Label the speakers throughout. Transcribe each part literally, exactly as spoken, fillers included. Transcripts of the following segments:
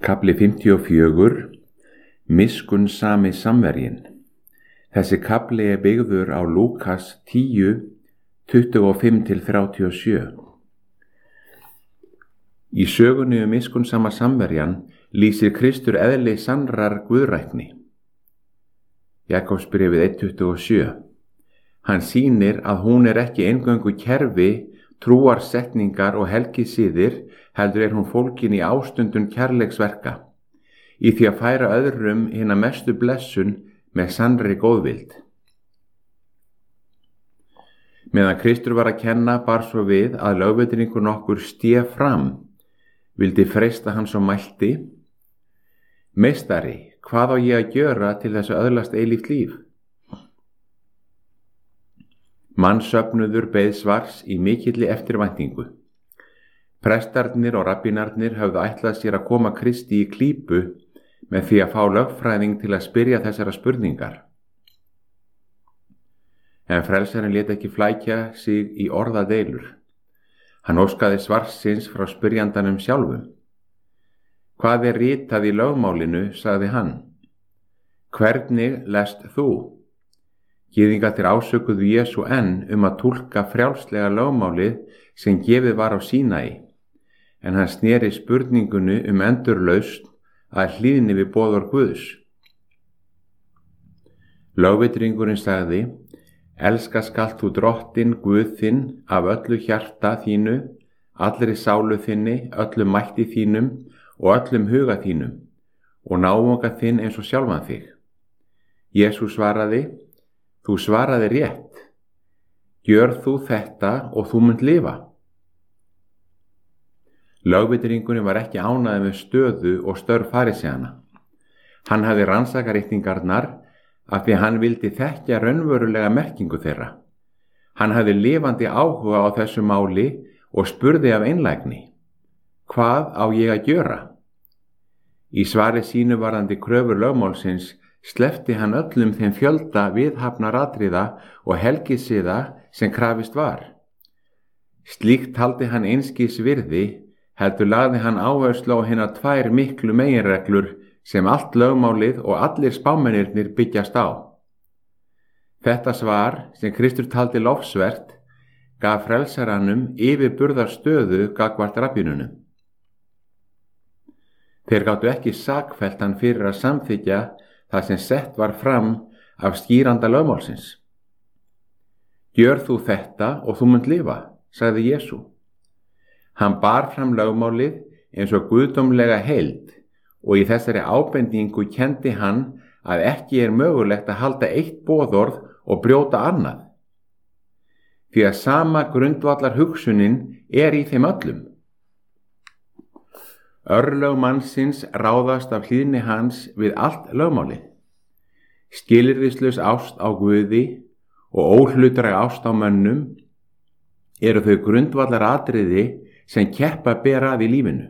Speaker 1: Kafli fimmtíu og fjögur. Miskunnsami samverjinn. Þessi kafli er byggður á Lúkas tíu, tuttugu og fimm til þrjátíu og sjö. Í sögunni um miskunnsama samverjan lýsir Kristur eðli sannrar guðrækni. Jakobsbréfið eitt tuttugu og sjö. Hann sýnir að hún er ekki eingöngu kerfi, trúarsetningar og helgisiðir, heldur er hún fólkin í ástundun kærleiksverka, í því að færa öðrum hina mestu blessun með sannri góðvild. Meðan Kristur var að kenna bar svo við að lögveitningur nokkur sté fram, vildi freista hann svo mælti: Meistari, hvað á ég að gjöra til þess að öðlast eilíft líf? Mannsöfnuður beið svars í mikilli eftirvæntingu. Prestarnir og rabbínarnir höfðu ætlað sér að koma Kristi í klípu með því að fá lögfræðing til að spyrja þessara spurningar. En frelsarinn lét ekki flækja sig í orðadeilur. Hann óskaði svarsins frá spyrjandanum sjálfum. Hvað er ritað í lögmálinu, sagði hann. Hvernig lest þú? Gyðingarnir ásökuðu Jesú enn um að túlka frjálslega lögmálið sem gefið var á Sínai, en hann sneri spurningunni um endurlausn að hlýðni við boðorð Guðs. Lögvitringurinn sagði: Elska skalt þú Drottinn Guð þinn af öllu hjarta þínu, allri sálu þinni, öllum mætti þínum og öllum huga þínum, og náunga þinn eins og sjálfan þig. Jesú svaraði: Þú svaraði rétt. Gjör þú þetta og þú munt lifa. Lögvitringurinn var ekki ánægður með stöðu og störf faríseana. Hann hafði rannsakað ritningarnar af því hann vildi þekkja raunverulega merkingu þeirra. Hann hafði lifandi áhuga á þessu máli og spurði af einlægni: Hvað á ég að gjöra? Í svari sínu varðandi kröfur lögmálsins sleppti hann öllum þeim fjölda viðhafnaratriða og helgisiða sem krafist var. Slíkt taldi hann einskis virði, heldur lagði hann áherslu á hinar tvær miklu meginreglur sem allt lögmálið og allir spámennirnir byggjast á. Þetta svar, sem Kristur taldi lofsvert, gaf frelsaranum yfirburðar stöðu gagnvart rabbínunum. Þeir gátu ekki sakfellt hann fyrir að samþykkja það sem sett var fram af skýranda lögmálsins. Gjör þú þetta og þú munt lifa, sagði Jesú. Hann bar fram lögmálið eins og guðdómlega heild og í þessari ábendingu kenndi hann að ekki er mögulegt að halda eitt boðorð og brjóta annað, því að sama grundvallar hugsunin er í þeim öllum. Örlög mannsins ráðast af hlýðni hans við allt lögmálið. Skilyrðislaus ást á Guði og óhlutdræg ást á mönnum eru þau grundvallar atriði sem keppa ber að í lífinu.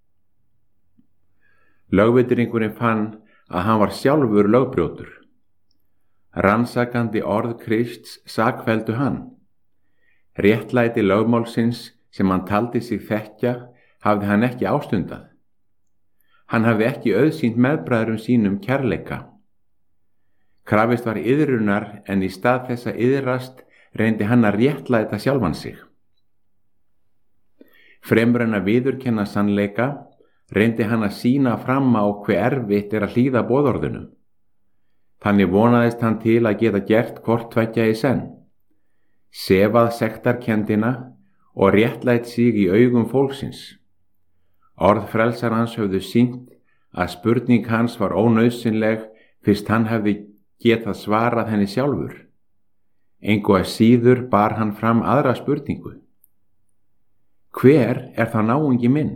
Speaker 1: Lögvitringurinn fann að hann var sjálfur lögbrjótur. Rannsakandi orð Krists sakfelldu hann. Réttlæti lögmálsins sem hann taldi sig þekkja hafði hann ekki ástundað. Hann hafði ekki auðsýnt meðbræðrum sínum kærleika. Krafist var iðrunar, en í stað þess að iðrast reyndi hann að réttlæta sjálfan sig. Fremur en að viðurkenna sannleika, reyndi hann að sýna fram á hve erfitt er að hlýða boðorðunum. Þannig vonaðist hann til að geta gert hvort tveggja í senn, sefað sektarkenndina og réttlætt sig í augum fólksins. Orð frelsarans höfðu sýnt að spurning hans var ónauðsynleg fyrst hann hefði getað svarað henni sjálfur. Engu að síður bar hann fram aðra spurningu. Hver er það náungi minn?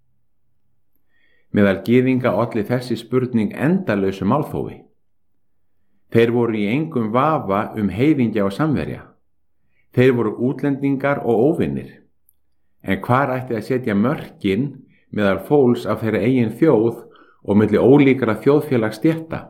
Speaker 1: Meðal gyðinga olli þessi spurning endalausu málþófi. Þeir voru í engum vafa um heiðingja og samverja. Þeir voru útlendingar og óvinnir. En hvar ætti að setja mörkin meðal fólks af þeirra eigin þjóð og milli ólíkra þjóðfélagsstétta?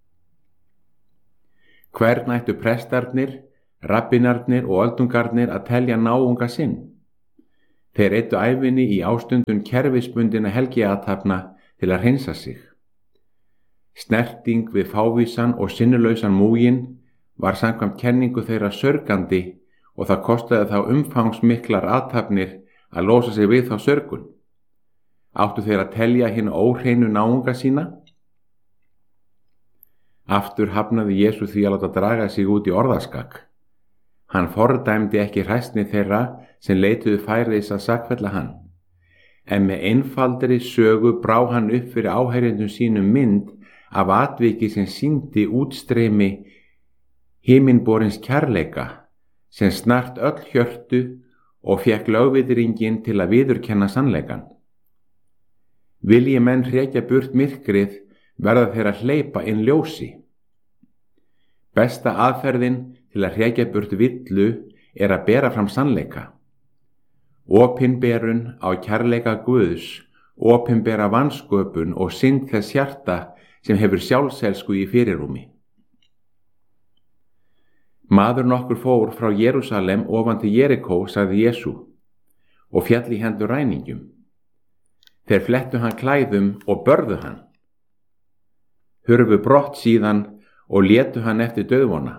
Speaker 1: Hvern ættu prestarnir, rabbínarnir og öldungarnir að telja náunga sinn? Þeir eyddu ævinni í ástundun kerfisbundinna helgiathafna til að hreinsa sig. Snerting við fávísan og sinnulausan múgin var samkvæmt kenningu þeirra sörgandi og það kostaði þá umfangsmiklar athafnir að losa sig við þá sörgun. Áttu þeir að telja hinn óhreinu náunga sína? Aftur hafnaði Jesús því að láta draga sig út í orðaskak. Hann fordæmdi ekki hræsni þeirra sem leituðu færis að sakfella hann, en með einfaldri sögu brá hann upp fyrir áheyrendum sínum mynd af atviki sem sýndi útstreymi himinborins kærleika sem snart öll hjörtu og fékk lögviðringin til að viðurkenna sannleikan. Vilji menn hrekja burt myrkrið verða þeir að hleypa inn ljósi. Besta aðferðin til að hrekja burt villu er að bera fram sannleika. Opinberun á kærleika Guðs, opinbera vansköpun og synd þess hjarta sem hefur sjálfselsku í fyrirrúmi. Maður nokkur fór frá Jerúsalem ofan til Jerikó, sagði Jesú, og féll í hendur ræningjum. Þeir flettu hann klæðum og börðu hann. Hurfu brott síðan og létu hann eftir dauðvona.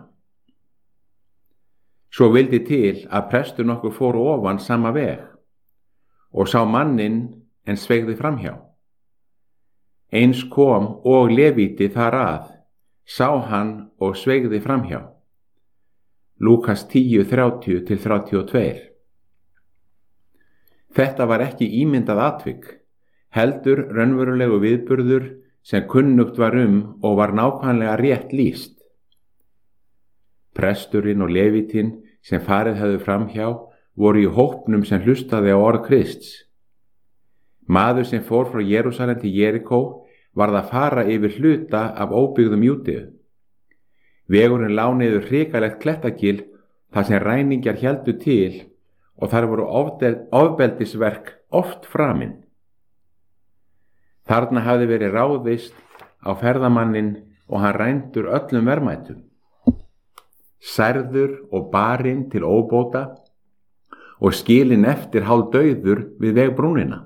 Speaker 1: Svo vildi til að prestur nokkur fór ofan sama veg og sá manninn en sveigði framhjá. Eins kom og Levíti þar að, sá hann og sveigði framhjá. Lúkas tíu þrjátíu til þrjátíu og tvö. Þetta var ekki ímyndað atvik, heldur raunverulegu viðburður sem kunnugt var um og var nákvæmlega rétt lýst. Presturinn og Levítin sem farið hefðu framhjá voru í hópnum sem hlustaði á orð Krists. Maður sem fór frá Jerúsalem til Jerikó varð að fara yfir hluta af óbyggðum Júdeu. Vegurinn lá niður hrikalegt klettakil þar sem ræningjar héldu til og þar voru ofbeldisverk oft framin. Þarna hafði verið ráðist á ferðamanninn og hann rændur öllum verðmætum. Særður og barinn til óbóta og skilinn eftir hálfdauður við vegbrúnina.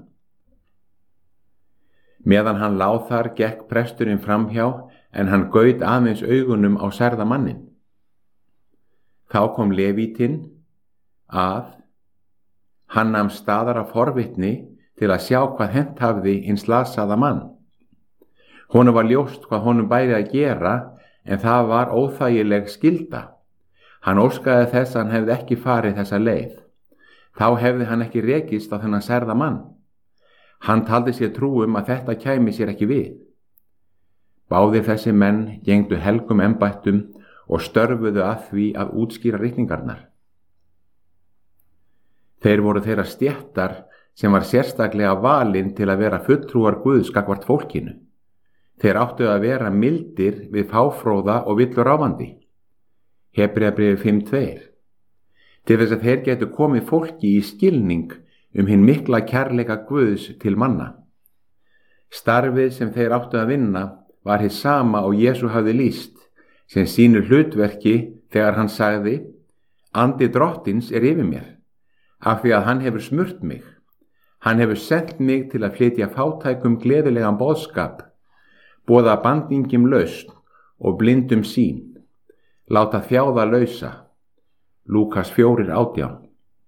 Speaker 1: Meðan hann lá þar gekk presturinn framhjá en hann gaut aðeins augunum á særða mannin. Þá kom Levítinn að, hann nam staðar af forvitni til að sjá hvað hent hafði hinn slasaða mann. Honum var ljóst hvað honum bæri að gera en það var óþægileg skylda. Hann óskaði þess að hann hefði ekki farið þessa leið. Þá hefði hann ekki rekist á þennan særða mann. Hann taldi sér trú um að þetta kæmi sér ekki við. Báðir þessi menn gengdu helgum embættum og störfuðu að því að útskýra ritningarnar. Þeir voru þeirra stéttar sem var sérstaklega valin til að vera fulltrúar Guðs gagnvart fólkinu. Þeir áttu að vera mildir við fáfróða og villur ráfandi. Hebreabréfi fimm tvö. Til þess að þeir getu komið fólki í skilning um hinn mikla kærleika Guðs til manna. Starfið sem þeir áttu að vinna var hið sama og Jesú hafði lýst, sem sínu hlutverki þegar hann sagði: Andi drottins er yfir mér, af því að hann hefur smurt mig. Hann hefur sent mig til að flytja fátækum gleðilegan boðskap, boða bandingjum lausn og blindum sýn, láta þjáða lausa. Lúkas fjórir átján.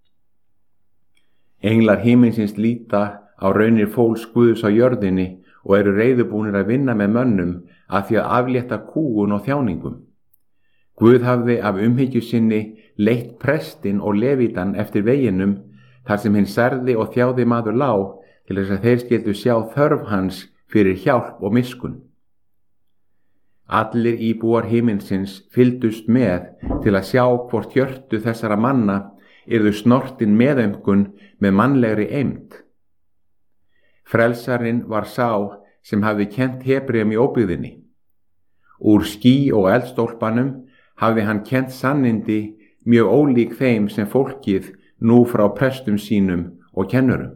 Speaker 1: Englar himinsins líta á raunir fólks Guðs á jörðinni og eru reiðubúnir að vinna með mönnum að því að aflétta kúgun og þjáningum. Guð hafði af umhyggju sinni leitt prestinn og levítan eftir veginum þar sem hinn særði og þjáði maður lá til þess að þeir skyldu sjá þörf hans fyrir hjálp og miskunn. Allir íbúar himinsins fylgdust með til að sjá hvort hjörtu þessara manna yrðu snortin meðaumkun með mannlegri eymd. Frelsarinn var sá sem hafði kennt Hebreum í óbyggðinni. Úr ský og eldstólpanum hafði hann kennt sannindi mjög ólík þeim sem fólkið nú frá prestum sínum og kennurum.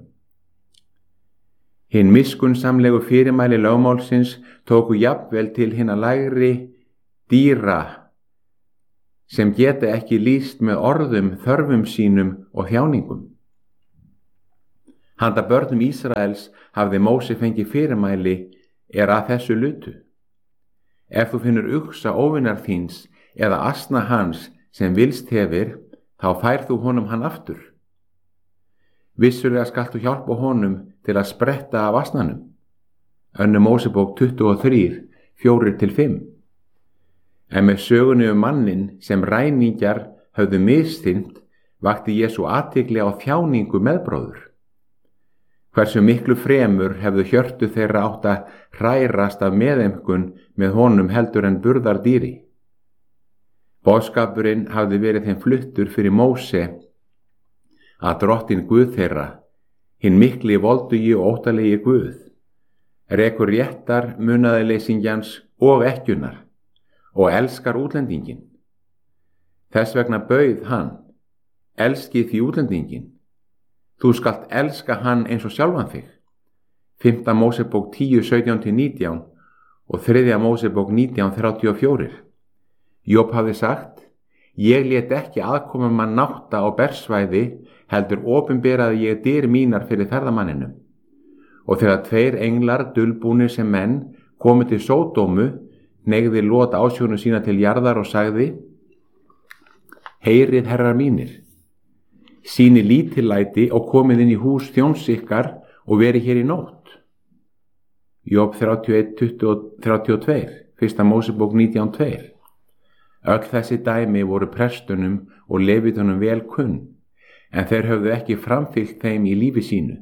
Speaker 1: Hinn miskunnsamlegu fyrirmæli lögmálsins tóku jafnvel til hinna lægri dýra sem geta ekki lýst með orðum þörfum sínum og þjáningum. Handa börnum Ísraels hafði Móse fengið fyrirmæli er að þessu lutu. Ef þú finnur uxa óvinar þíns eða asna hans sem vilst hefir, þá fær þú honum hann aftur. Vissulega skalt þú hjálpa honum til að spretta af asnanum. Önnur Mósebók tuttugu og þrjú, fjórir til fimm. En með sögunni um mannin sem ræningjar höfðu misþyrmt vakti Jesú athygli á þjáningu meðbróður. Hversu miklu fremur hefðu hjörtu þeirra átt að hrærast af meðemkun með honum heldur en burðar dýri. Boðskapurinn hafði verið þeim fluttur fyrir Móse að drottin Guð þeirra, hinn mikli voldugi og óttalegi Guð, rekur réttar munaðarleysingjans og ekkjunar og elskar útlendingin. Þess vegna bauð hann, elskið því útlendingin. Þú skalt elska hann eins og sjálfan þig. Fimmta Mósebók tíu, sautján til nítján og þriðja Mósebók nítján, þrjátíu og fjögur. Job hafði sagt, ég lét ekki aðkoma mann nátta á bersvæði, heldur opinberaði ég dyr mínar fyrir ferðamanninum. Og þegar tveir englar dulbúnir sem menn komu til Sódómu, hneigði Lot ásjónu sína til jarðar og sagði, heyrið herrar mínir, síni lítillæti og komið inn í hús þjóns ykkar og verið hér í nótt. Job þrjátíu og eitt, tuttugu og þrjátíu og tvö, fyrsta Mósebók nítján, tvö. Öll þessi dæmi voru prestunum og levítunum vel kunn, en þeir höfðu ekki framfylgt þeim í lífi sínu.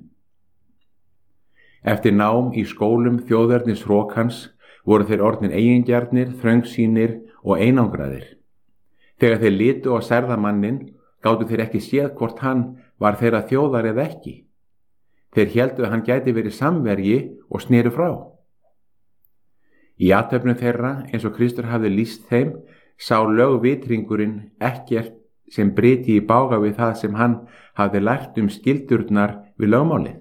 Speaker 1: Eftir nám í skólum þjóðernis hrókans voru þeir orðnir eigingjarnir, þröngsýnir og einangraðir. Þegar þeir litu á særðamannin, gátu þeir ekki séð hvort hann var þeirra þjóðar eða ekki. Þeir héldu að hann gæti verið samverji og sneru frá. Í athöfnum þeirra, eins og Kristur hafði lýst þeim, sá lögvitringurinn ekkert sem bryti í bága við það sem hann hafði lært um skildurnar við lögmálið.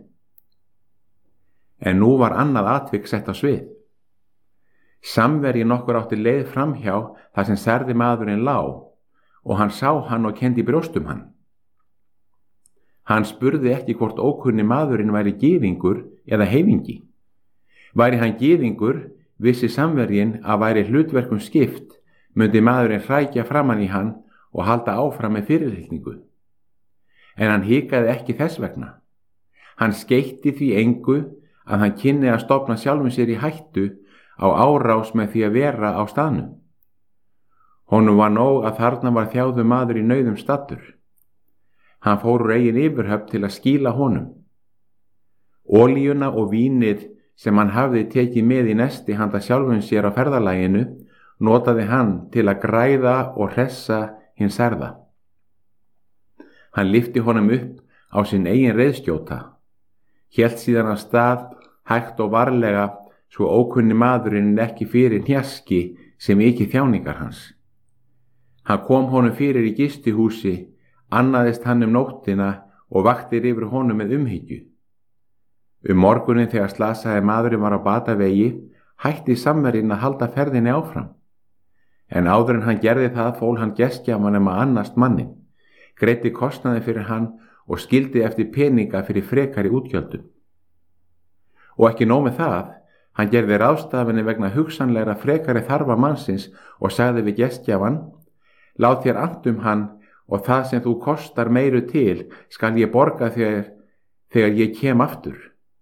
Speaker 1: En nú var annað atvik sett á svið. Samverji nokkur átti leið framhjá þar sem særði maðurinn lá, og hann sá hann og kenndi brjóstum hann. Hann spurði ekki hvort ókunni maðurinn væri gyðingur eða heifingi. Væri hann gyðingur, vissi samverjinn að væri hlutverkum skipt, myndi maðurinn hrækja framan í hann og halda áfram með fyrirlitningu. En hann hikaði ekki þess vegna. Hann skeytti því engu að hann kynni að stofna sjálfum sér í hættu á árás með því að vera á staðnum. Honum var nóg að þarna var þjáður maður í nauðum staddur. Hann fór úr eigin yfirhöfn til að skýla honum. Olíuna og vínið sem hann hafði tekið með í nesti handa sjálfum sér á ferðalaginu notaði hann til að græða og hressa hinn særða. Hann lyfti honum upp á sinn eigin reiðskjóta, hélt síðan af stað hægt og varlega svo ókunni maðurinn ekki fyrir hnjaski sem ekki þjáningar hans. Hann kom honum fyrir í gistihúsi, annaðist hann um nóttina og vaktir yfir honum með umhyggju. Um morgunin þegar slasaði maðurinn var á batavegi, hætti samverjinn að halda ferðinni áfram. En áður en hann gerði það fól hann gestgjafanum að annast mannin, greiddi kostnaði fyrir hann og skildi eftir peninga fyrir frekari útgjöldum. Og ekki nóg með það, hann gerði ráðstafinni vegna hugsanlegra frekari þarfa mannsins og sagði við gestgjafan, lát þér annt um hann og það sem þú kostar meiru til skal ég borga þér þegar ég kem aftur.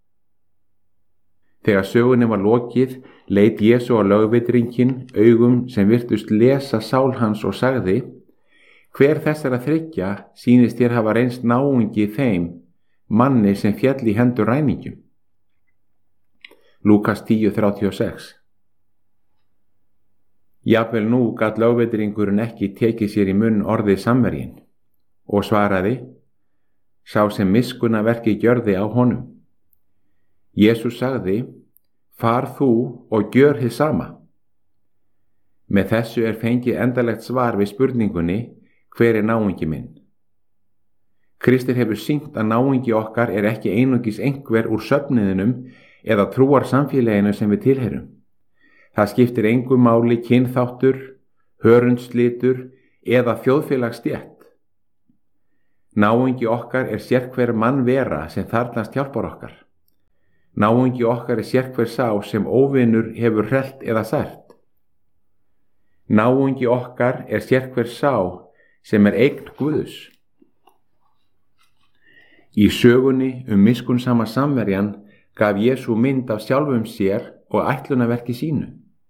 Speaker 1: Þegar sögunni var lokið, leit Jesú á lögvitringinn augum sem virtust lesa sál hans og sagði, hver þessara þriggja sýnist þér hafa reynst náungi þeim, manni sem féll í hendur ræningjum? Lúkas tíu, þrjátíu og sex. Jafnvel nú gat lögvitringurinn ekki tekið sér í munn orðið samverjinn og svaraði, sá sem miskunnaverki gjörði á honum. Jesús sagði, far þú og gjör hið sama. Með þessu er fengið endanlegt svar við spurningunni, hver er náungi minn? Kristur hefur sýnt að náungi okkar er ekki einungis einhver úr söfniðinum eða trúar samfélaginu sem við tilheyrum. Það skiptir engu máli kynþáttur, hörundslitur eða þjóðfélagsstétt. Náungi okkar er sérhver mann vera sem þarfnast hjálpar okkar. Náungi okkar er sérhver sá sem óvinur hefur hrellt eða sært. Náungi okkar er sérhver sá sem er eign Guðs. Í sögunni um miskunnsama samverjan gaf Jesú mynd af sjálfum sér og ætlunarverki sínu.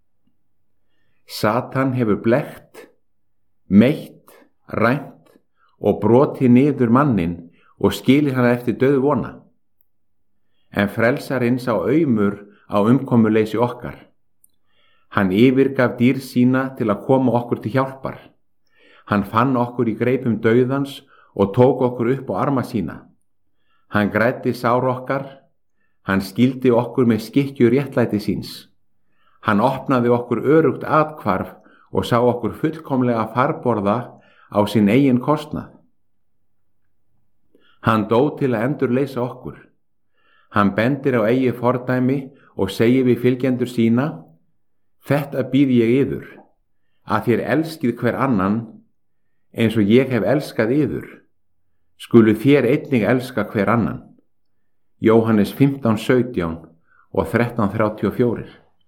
Speaker 1: Satan hefur blekkt, meitt, rænt og brotið niður manninn og skilið hann eftir dauðu vona. En frelsarinn sá aumur á umkomuleysi okkar. Hann yfirgaf dýr sína til að koma okkur til hjálpar. Hann fann okkur í greipum dauðans og tók okkur upp á arma sína. Hann græddi sár okkar, hann skildi okkur með skikkju réttlæti síns. Hann opnaði okkur örugt athvarf og sá okkur fullkomlega farborða á sinn eigin kostnað. Hann dó til að endurleysa okkur. Hann bendir á eigi fordæmi og segir við fylgjendur sína: Þetta býð ég yður, að þér elskið hver annan, eins og ég hef elskað yður, skulu þér einnig elska hver annan. Jóhannes fimmtán sautján og þrettán þrjátíu og fjögur.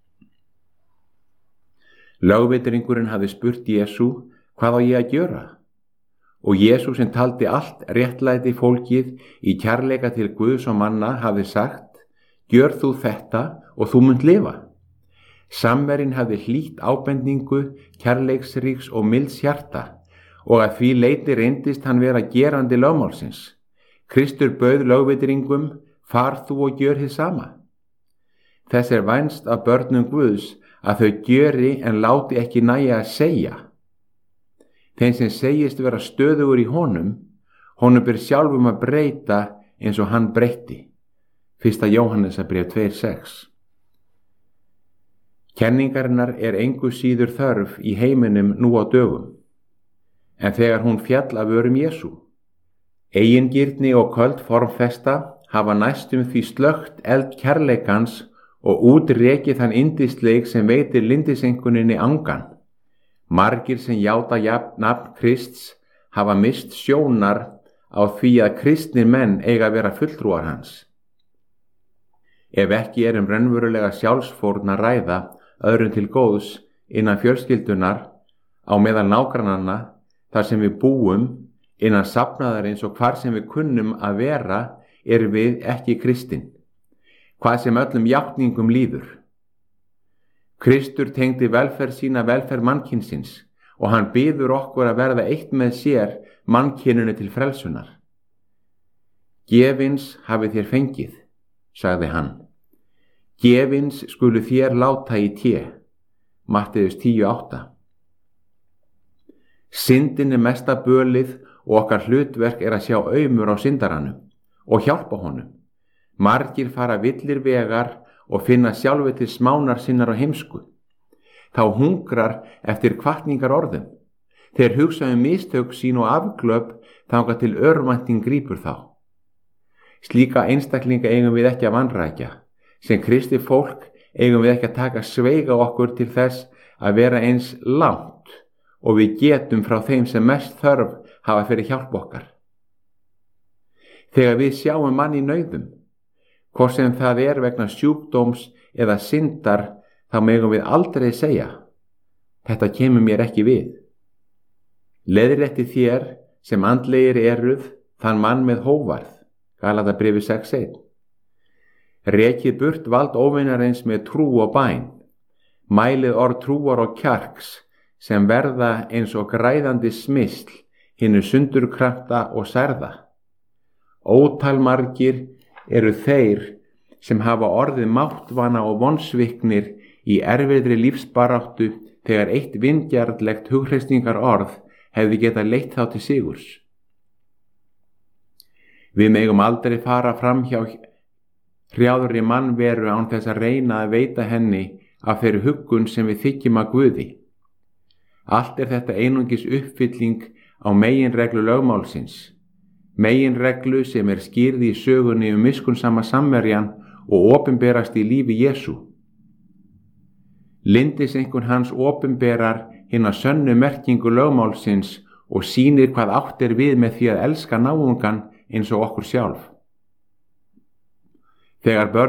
Speaker 1: Lögvitringurinn hafði spurt Jesú: Hvað á ég að gjöra? Og Jesú, sem taldi allt réttlæti fólkið í kærleika til Guðs og manna, hafði sagt: Gjör þú þetta og þú munt lifa. Samverjinn hafði hlýtt ábendingu kærleiksríks og milds hjarta, og að því leyti reyndist hann vera gerandi lögmálsins. Kristur bauð lögvitringum: Far þú og gjör hið sama. Þess er vænst af börnum Guðs að þau gjöri en láti ekki nægja að segja. Þeim sem segist vera stöðugur í honum, honum ber sjálfum að breyta eins og hann breytti. Fyrsta Jóhannesarbréf tvö sex. Kenningarinnar er engu síður þörf í heiminum nú á dögum, en þegar hún fjall af vörum Jesú. Eigingirni og köld formfesta hafa næstum því slökkt eld kærleikans og útrekið þann yndisleik sem veitir lindisenkuninni angan. Margir sem játa nafn Krists hafa mist sjónar á því að kristnir menn eiga að vera fulltrúar hans. Ef ekki er um raunverulega sjálfsfórn að ræða öðrum til góðs innan fjölskyldunar, á meðal nágrannanna, þar sem við búum, innan safnaðarins og hvar sem við kunnum að vera, erum við ekki kristin, hvað sem öllum játningum líður. Kristur tengdi velferð sína velferð mannkynsins og hann biður okkur að verða eitt með sér mannkyninu til frelsunar. Gefins hafið þér fengið, sagði hann. Gefins skulu þér láta í té. Matteus tíu átta. Syndin er mesta bölið og okkar hlutverk er að sjá aumur á syndaranum og hjálpa honum. Margir fara villir vegar og finna sjálfi til smánar sinnar á heimsku. Þá hungrar eftir hvatningar orðum. Þeir hugsa um mistök sín og afglöp þangað til örvænting grípur þá. Slíka einstaklinga eigum við ekki að vanrækja. Sem kristið fólk eigum við ekki að taka sveiga okkur til þess að vera eins langt og við getum frá þeim sem mest þörf hafa fyrir hjálp okkar. Þegar við sjáum mann í nauðum, hvort sem það er vegna sjúkdóms eða syndar, þá megum við aldrei segja: Þetta kemur mér ekki við. Leiðrétti þér sem andlegir eruð þann mann með hóvarð. Galatabréfi sex eitt. Rekið burt vald óvinarins með trú og bæn. Mælið orð trúar og kjarks sem verða eins og græðandi smisl hinu sundurkrafta og særða. Ótal margir eru þeir sem hafa orðið máttvana og vonsviknir í erfiðri lífsbaráttu þegar eitt vingjarnlegt hughreysingar orð hefði getað leitt þá til sigurs. Við megum aldrei fara fram hjá hrjáðri mannveru án þess að reyna að veita henni af þeirri huggun sem við þykjum að Guði. Allt er þetta einungis uppfylling á meginreglu lögmálsins, meginreglu sem er skýrð í sögunni um miskunnsama samverjan og opinberast í lífi Jesú. Lindisengun hans opinberar hina sönnu merkingu lögmálsins og sýnir hvað átt er við með því að elska náungan eins og okkur sjálf. Þegar börn